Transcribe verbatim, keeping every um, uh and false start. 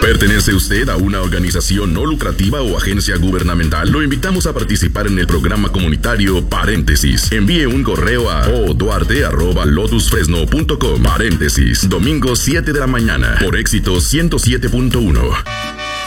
¿Pertenece usted a una organización no lucrativa o agencia gubernamental? Lo invitamos a participar en el programa comunitario Paréntesis. Envíe un correo a o duarte arroba lotus fresno punto com. Paréntesis, domingo siete de la mañana, por Éxito ciento siete punto uno.